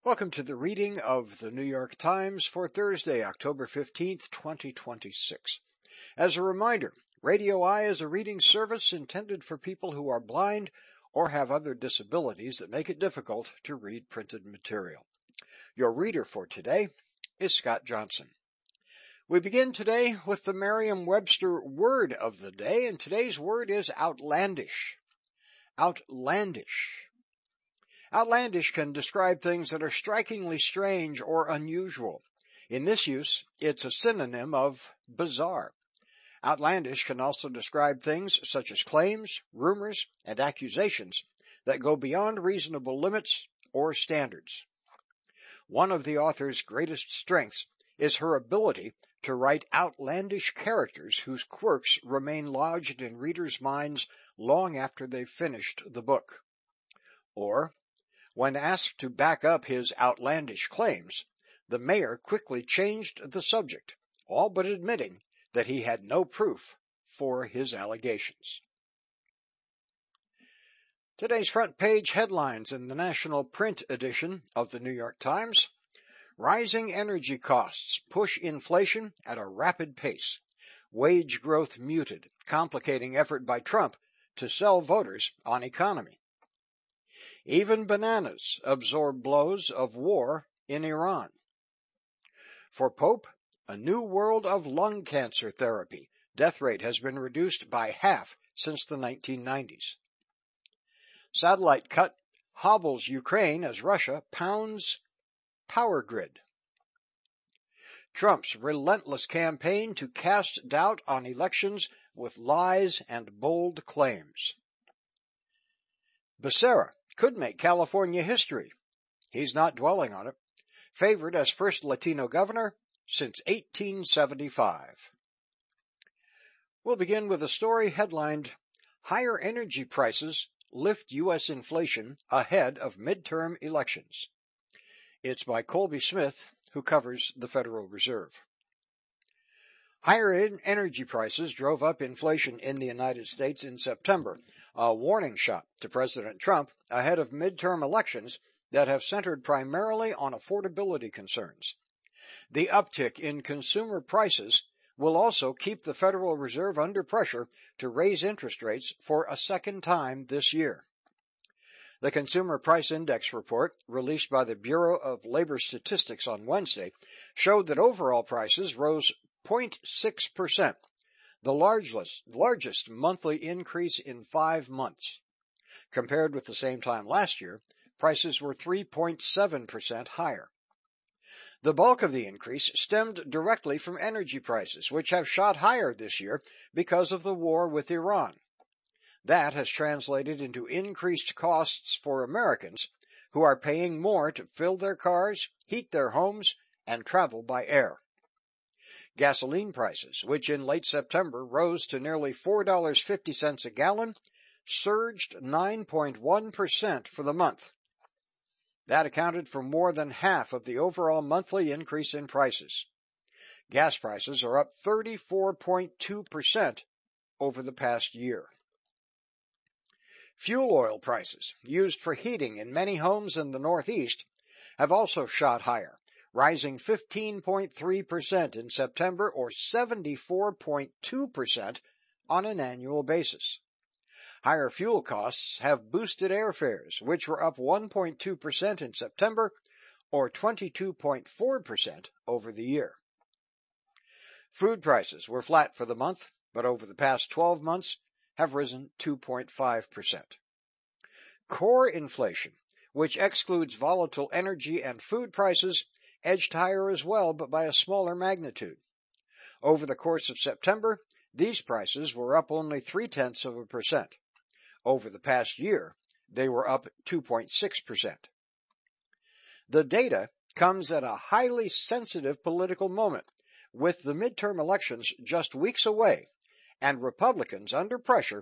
Welcome to the reading of the New York Times for Thursday, October 15th, 2026. As a reminder, Radio Eye is a reading service intended for people who are blind or have other disabilities that make it difficult to read printed material. Your reader for today is Scott Johnson. We begin today with the Merriam-Webster word of the day, and today's word is outlandish. Outlandish. Outlandish can describe things that are strikingly strange or unusual. In this use, it's a synonym of bizarre. Outlandish can also describe things such as claims, rumors, and accusations that go beyond reasonable limits or standards. One of the author's greatest strengths is her ability to write outlandish characters whose quirks remain lodged in readers' minds long after they've finished the book. Or, when asked to back up his outlandish claims, the mayor quickly changed the subject, all but admitting that he had no proof for his allegations. Today's front page headlines in the national print edition of the New York Times: rising energy costs push inflation at a rapid pace. Wage growth muted, complicating effort by Trump to sell voters on economy. Even bananas absorb blows of war in Iran. For Pope, a new world of lung cancer therapy. Death rate has been reduced by half since the 1990s. Satellite cut hobbles Ukraine as Russia pounds power grid. Trump's relentless campaign to cast doubt on elections with lies and bold claims. Becerra could make California history. He's not dwelling on it. Favored as first Latino governor since 1875. We'll begin with a story headlined, Higher Energy Prices Lift U.S. Inflation Ahead of Midterm Elections. It's by Colby Smith, who covers the Federal Reserve. Higher energy prices drove up inflation in the United States in September, a warning shot to President Trump ahead of midterm elections that have centered primarily on affordability concerns. The uptick in consumer prices will also keep the Federal Reserve under pressure to raise interest rates for a second time this year. The Consumer Price Index report, released by the Bureau of Labor Statistics on Wednesday, showed that overall prices rose 0.6%, the largest monthly increase in 5 months. Compared with the same time last year, prices were 3.7% higher. The bulk of the increase stemmed directly from energy prices, which have shot higher this year because of the war with Iran. That has translated into increased costs for Americans who are paying more to fill their cars, heat their homes, and travel by air. Gasoline prices, which in late September rose to nearly $4.50 a gallon, surged 9.1% for the month. That accounted for more than half of the overall monthly increase in prices. Gas prices are up 34.2% over the past year. Fuel oil prices, used for heating in many homes in the Northeast, have also shot higher, rising 15.3% in September or 74.2% on an annual basis. Higher fuel costs have boosted airfares, which were up 1.2% in September or 22.4% over the year. Food prices were flat for the month, but over the past 12 months have risen 2.5%. Core inflation, which excludes volatile energy and food prices, edged higher as well, but by a smaller magnitude. Over the course of September, these prices were up only 0.3%. Over the past year, they were up 2.6%. The data comes at a highly sensitive political moment, with the midterm elections just weeks away and Republicans under pressure